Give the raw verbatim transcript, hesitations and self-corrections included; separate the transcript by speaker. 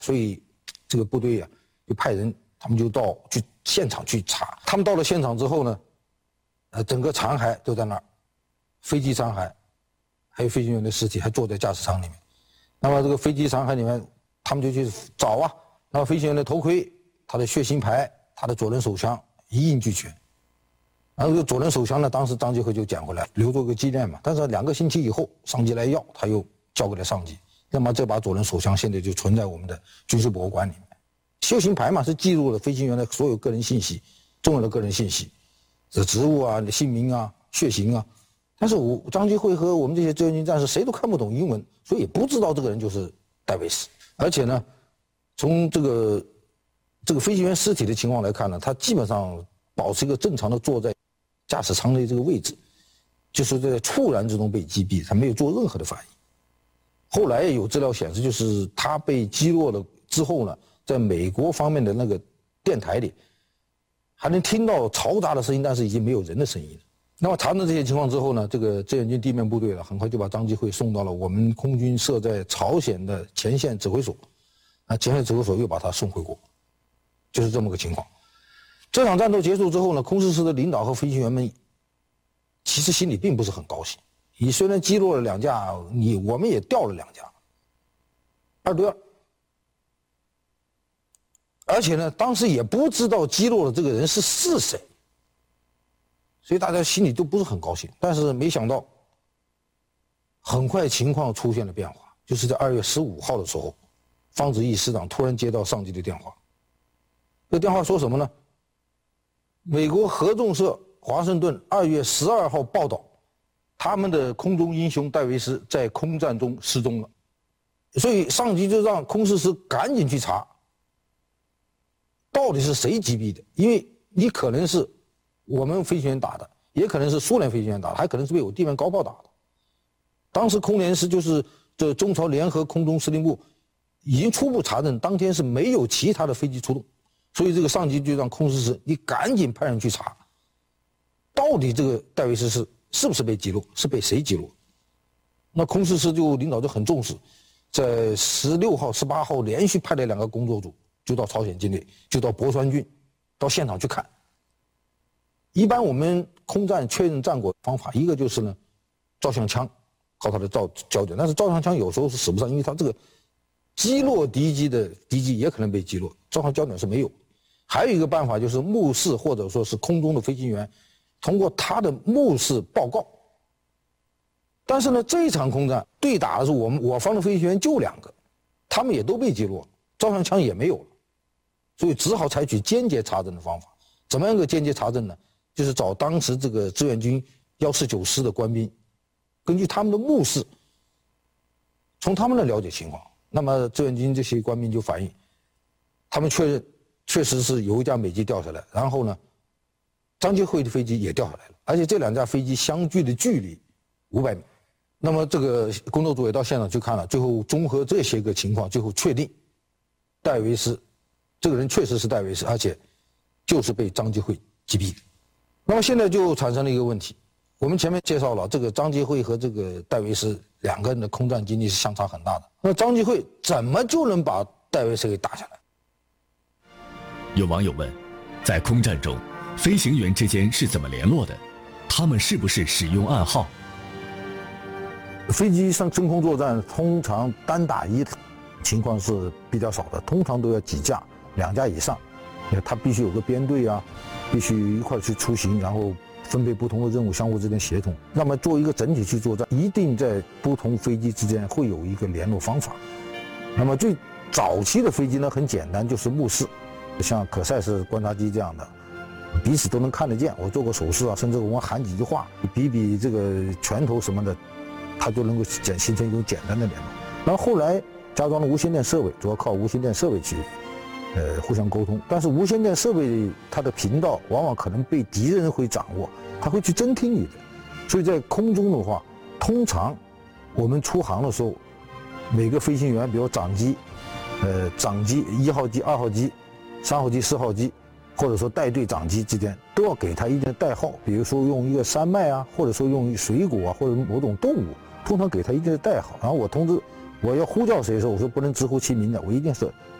Speaker 1: 所以这个部队呀、啊、就派人，他们就到去现场去查。他们到了现场之后呢，呃，整个残骸都在那儿，飞机残骸，还有飞行员的尸体还坐在驾驶舱里面。那么这个飞机残骸里面，他们就去找啊，那么飞行员的头盔、他的血型牌、他的左轮手枪一应俱全。然后这个左轮手枪呢，当时张继会就捡回来，留作个纪念嘛。但是两个星期以后，上级来要，他又交给了上级。那么这把左轮手枪现在就存在我们的军事博物馆里面。血型牌嘛，是记录了飞行员的所有个人信息，重要的个人信息，这职务啊、姓名啊、血型啊。但是我张继会和我们这些志愿军战士谁都看不懂英文，所以也不知道这个人就是戴维斯。而且呢，从这个这个飞行员尸体的情况来看呢，他基本上保持一个正常的坐在驾驶舱的这个位置，就是在猝然之中被击毙，他没有做任何的反应。后来有资料显示，就是他被击落了之后呢，在美国方面的那个电台里，还能听到嘈杂的声音，但是已经没有人的声音了。那么查证这些情况之后呢，这个志愿军地面部队呢，很快就把张继会送到了我们空军设在朝鲜的前线指挥所，啊，前线指挥所又把他送回国，就是这么个情况。这场战斗结束之后呢，空四师的领导和飞行员们其实心里并不是很高兴。你虽然击落了两架，你我们也掉了两架，二对二。而且呢，当时也不知道击落的这个人是是谁，所以大家心里都不是很高兴。但是没想到，很快情况出现了变化，就是在二月十五号的时候，方子毅师长突然接到上级的电话。这电话说什么呢？美国合众社华盛顿二月十二号报道，他们的空中英雄戴维斯在空战中失踪了。所以上级就让空四师赶紧去查，到底是谁击毙的？因为你可能是我们飞行员打的，也可能是苏联飞行员打的，还可能是被我地面高炮打的。当时空联师就是这中朝联合空中司令部已经初步查证，当天是没有其他的飞机出动。所以这个上级就让空四师你赶紧派人去查，到底这个戴维斯是是不是被击落，是被谁击落？那空四师就领导就很重视，在十六号、十八号连续派了两个工作组，就到朝鲜境内，就到博川郡，到现场去看。一般我们空战确认战果方法，一个就是呢，照相枪，靠它的照焦点，但是照相枪有时候是使不上，因为它这个击落敌机的敌机也可能被击落，照相焦点是没有。还有一个办法就是目视或者说是空中的飞行员，通过他的目视报告。但是呢，这一场空战对打的是我们我方的飞行员就两个，他们也都被击落了，照相枪也没有了，所以只好采取间接查证的方法。怎么样一个间接查证呢？就是找当时这个志愿军一四九师的官兵，根据他们的目视，从他们那了解情况。那么志愿军这些官兵就反映，他们确认确实是有一架美机掉下来，然后呢，张继会的飞机也掉下来了，而且这两架飞机相距的距离五百米。那么这个工作组也到现场去看了，最后综合这些个情况，最后确定戴维斯这个人确实是戴维斯，而且就是被张继会击毙的。那么现在就产生了一个问题，我们前面介绍了这个张继会和这个戴维斯两个人的空战经历是相差很大的，那张继会怎么就能把戴维斯给打下来？
Speaker 2: 有网友问，在空战中，飞行员之间是怎么联络的？他们是不是使用暗号？
Speaker 1: 飞机上真空作战通常单打一情况是比较少的，通常都要几架，两架以上，他必须有个编队啊，必须一块去出行，然后分配不同的任务，相互之间协同。那么做一个整体去作战，一定在不同飞机之间会有一个联络方法。那么最早期的飞机呢，很简单，就是目视，像可赛式观察机这样的，彼此都能看得见。我做过手势啊，甚至我们喊几句话，比比这个拳头什么的，它就能够简形成一种简单的联络。然后后来加装了无线电设备，主要靠无线电设备去呃互相沟通。但是无线电设备它的频道往往可能被敌人会掌握，他会去侦听你的。所以在空中的话，通常我们出航的时候，每个飞行员，比如长机，呃长机一号机、二号机、三号机、四号机，或者说带队长机之间，都要给他一定的代号，比如说用一个山脉啊，或者说用水果啊，或者某种动物，通常给他一定的代号。然后我通知我要呼叫谁的时候，我说不能直呼其名的，我一定是